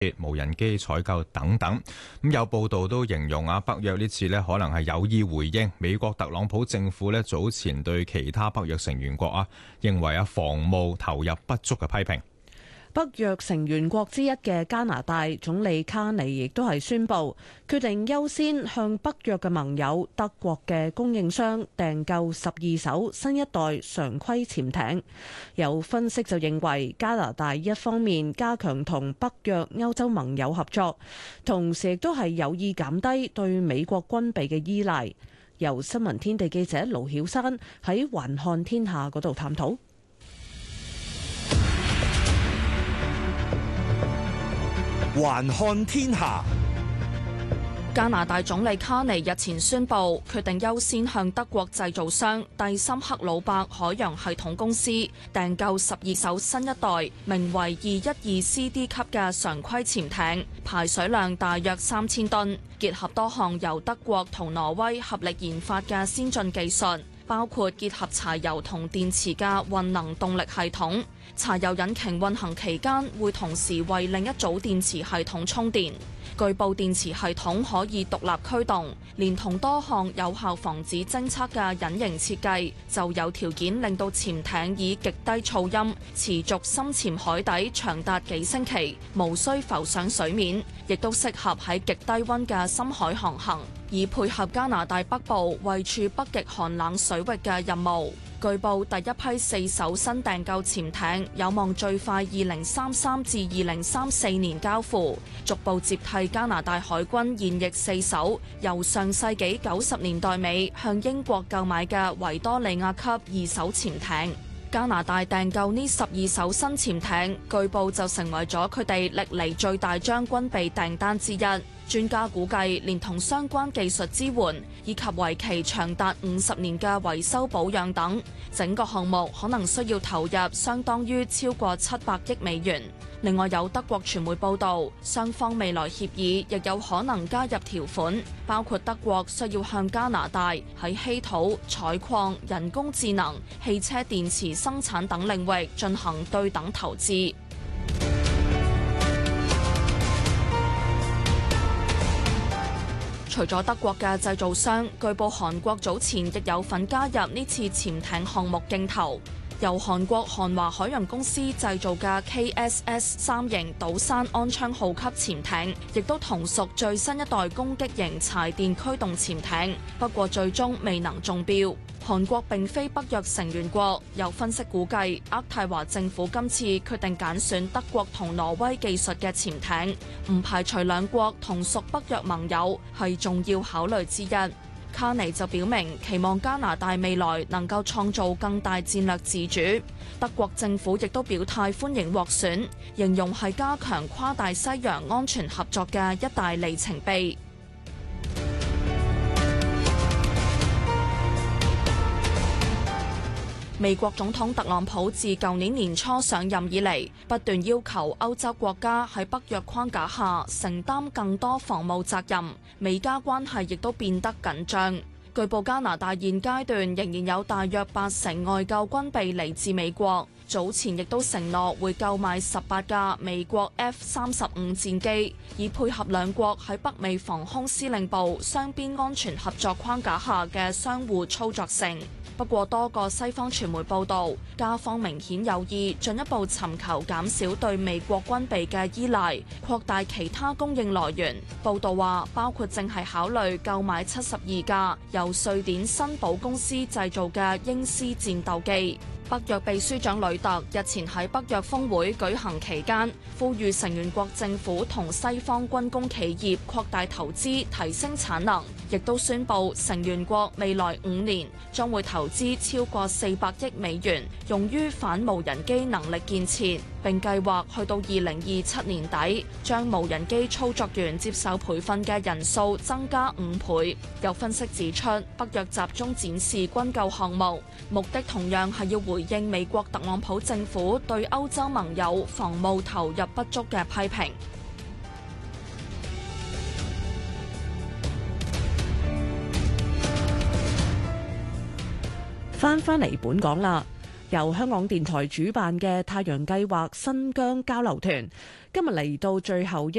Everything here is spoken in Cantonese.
無人機採購等等。咁有報道都形容北約呢次可能係有意回應美國特朗普政府早前對其他北約成員國認為防務投入不足嘅批評。 北約成員國之一嘅加拿大總理卡尼亦都係宣布，決定優先向北約嘅盟友德國嘅供應商訂購12艘新一代常規潛艇。有分析就認為，加拿大一方面加強同北約歐洲盟友合作，同時亦都係有意減低對美國軍備嘅依賴。由新聞天地記者盧曉山喺環看天下嗰度探討。 環看天下， 加拿大總理卡尼日前宣布，決定優先向德國製造商蒂森克魯伯海洋系統公司訂購12艘新一代名為212CD 級嘅常規潛艇，排水量大約3000噸，結合多項由德國同挪威合力研發嘅先進技術，包括結合柴油同電池嘅混能動力系統。柴油引擎運行期間會同時為另一組電池系統充電。據報電池系統可以獨立驅動，連同多項有效防止偵測嘅隱形設計，就有條件令到潛艇以極低噪音持續深潛海底長達幾星期，無需浮上水面，亦都適合喺極低溫嘅深海航行，以配合加拿大北部位處北極寒冷水域嘅任務。據報第一批4艘新訂購潛艇有望最快2033至2034年交付，逐步接替加拿大海軍現役4艘由上世紀90年代尾向英國購買嘅維多利亞級2艘潛艇。加拿大訂購呢12艘新潛艇，據報就成為咗佢哋歷嚟最大張軍備訂單之一。專家估計，連同相關技術支援以及為期長達50年嘅維修保養等，整個項目可能需要投入相當於超過700億美元。另外有德國傳媒報道，雙方未來協議亦有可能加入條款，包括德國需要向加拿大喺稀土、採礦、人工智能、汽車電池生產等領域進行對等投資。除咗德國嘅製造商，據報韓國早前亦有份加入呢次潛艇項目競投。由韓國韓華海洋公司製造嘅 KSS-3 型島山安昌號級潛艇，亦都同屬最新一代攻擊型柴電驅動潛艇，不過最終未能中標。韓國並非北約成員國，有分析估計，渥太華政府今次決定揀選德國同挪威技術嘅潛艇，唔排除兩國同屬北約盟友，係重要考慮之一。卡尼就表明期望加拿大未來能夠創造更大戰略自主。德國政府亦都表態歡迎獲選，形容係加強跨大西洋安全合作嘅一大里程碑。美國總統特朗普自舊年年初上任以嚟，不斷要求歐洲國家喺北約框架下承擔更多防務責任，美加關係亦都變得緊張。據報加拿大現階段仍然有大約80%外購軍備嚟自美國，早前亦都承諾會購買18架美國 F-35戰機，以配合兩國喺北美防空司令部雙邊安全合作框架下嘅相互操作性。不過多個西方傳媒報道，加方明顯有意進一步尋求減少對美國軍備嘅依賴，擴大其他供應來源。報道話，包括正係考慮購買72架由瑞典新寶公司製造嘅鷹獅戰鬥機。北約秘書長呂特日前喺北約峰會舉行期間，呼籲成員國政府同西方軍工企業擴大投資，提升產能，亦都宣布成員國未來5年將會投資超過400億美元，用於反無人機能力建設，並計劃去到2027年底，將無人機操作員接受培訓嘅人數增加5倍。有分析指出，北約集中展示軍購項目，目的同樣係要回應美國特朗普政府對歐洲盟友防務投入不足嘅批評。 翻嚟本港啦。 由香港電台主辦嘅太陽計劃新疆交流團今日嚟到最後一